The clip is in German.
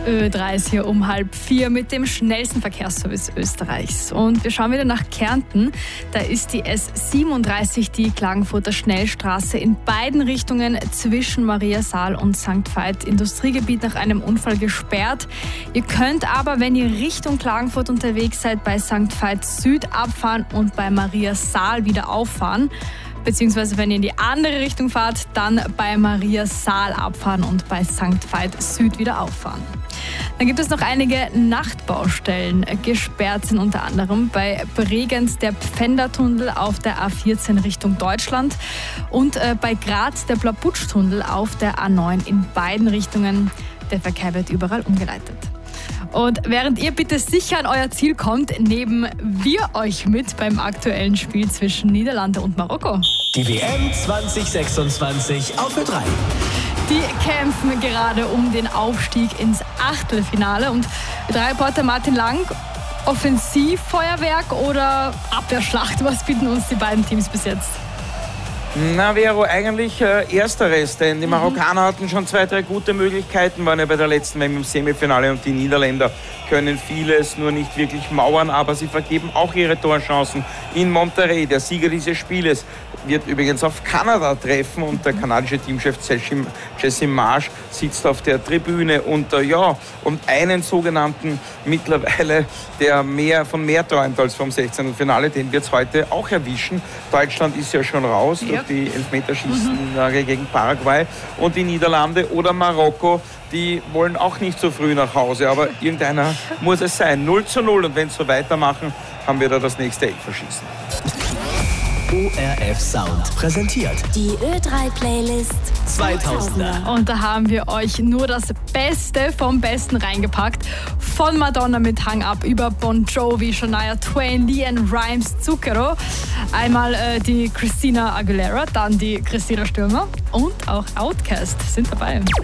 Ö3 ist hier um 3:30 mit dem schnellsten Verkehrsservice Österreichs. Und wir schauen wieder nach Kärnten. Da ist die S37, die Klagenfurter Schnellstraße, in beiden Richtungen zwischen Mariasaal und St. Veit Industriegebiet nach einem Unfall gesperrt. Ihr könnt aber, wenn ihr Richtung Klagenfurt unterwegs seid, bei St. Veit Süd abfahren und bei Mariasaal wieder auffahren. Beziehungsweise wenn ihr in die andere Richtung fahrt, dann bei Mariasaal abfahren und bei St. Veit Süd wieder auffahren. Dann gibt es noch einige Nachtbaustellen. Gesperrt sind unter anderem bei Bregenz der Pfändertunnel auf der A14 Richtung Deutschland und bei Graz der Blabutschtunnel auf der A9 in beiden Richtungen. Der Verkehr wird überall umgeleitet. Und während ihr bitte sicher an euer Ziel kommt, nehmen wir euch mit beim aktuellen Spiel zwischen Niederlande und Marokko. Die WM 2026 auf Ö3. Die kämpfen gerade um den Aufstieg ins Achtelfinale. Und Ö3-Reporter Martin Lang, Offensivfeuerwerk oder Abwehrschlacht? Was bieten uns die beiden Teams bis jetzt? Na, Vero, eigentlich Ersteres, denn die Marokkaner hatten schon 2, 3 gute Möglichkeiten, waren ja bei der letzten WM im Semifinale und die Niederländer können vieles, nur nicht wirklich mauern, aber sie vergeben auch ihre Torchancen in Monterrey. Der Sieger dieses Spieles wird übrigens auf Kanada treffen und der kanadische Teamchef Jesse Marsch sitzt auf der Tribüne und und einen sogenannten mittlerweile, der von mehr träumt als vom 16. Finale, den wird es heute auch erwischen. Deutschland ist ja schon raus durch die Elfmeterschießen gegen Paraguay und die Niederlande oder Marokko, die wollen auch nicht so früh nach Hause, aber irgendeiner muss es sein. 0:0 und wenn sie so weitermachen, haben wir da das nächste Elferschießen. ORF Sound präsentiert die Ö3-Playlist 2000er. Und da haben wir euch nur das Beste vom Besten reingepackt. Von Madonna mit Hang Up über Bon Jovi, Shania Twain, LeAnn Rimes, Zucchero. Einmal die Christina Aguilera, dann die Christina Stürmer und auch Outkast sind dabei.